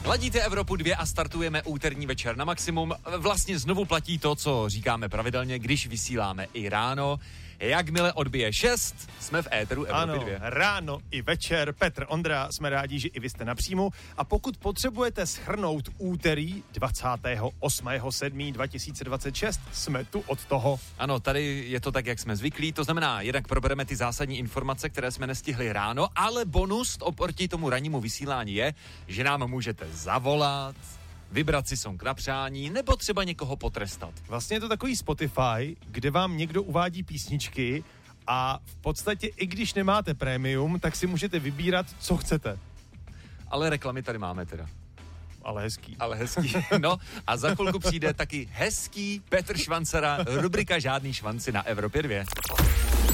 Ladíte Evropu 2 a startujeme úterní večer na maximum. Vlastně znovu platí to, co říkáme pravidelně, když vysíláme i ráno. Jakmile odbije 6, jsme v éteru Evropy 2. Ano, ráno i večer. Petr, Ondra, jsme rádi, že i vy jste na příjmu. A pokud potřebujete shrnout úterý 28.7.2026, jsme tu od toho. Ano, tady je to tak, jak jsme zvyklí. To znamená, jednak probereme ty zásadní informace, které jsme nestihli ráno, ale bonus oproti tomu rannímu vysílání je, že nám můžete zavolat, vybrat si song na přání, nebo třeba někoho potrestat. Vlastně je to takový Spotify, kde vám někdo uvádí písničky a v podstatě i když nemáte prémium, tak si můžete vybírat, co chcete. Ale reklamy tady máme teda. Ale hezký. Ale hezký. No a za chvilku přijde taky hezký Petr Švancara, rubrika Žádný švanci na Evropě 2.